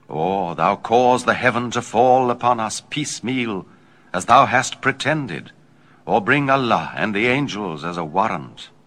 Or thou cause the heaven to fall upon us piecemeal, as thou hast pretended, or bring Allah and the angels as a warrant.